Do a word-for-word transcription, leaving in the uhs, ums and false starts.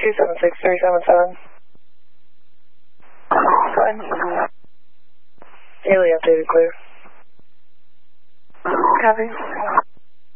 two seven six three seven seven. Go ahead. Daily updated clear. Copy.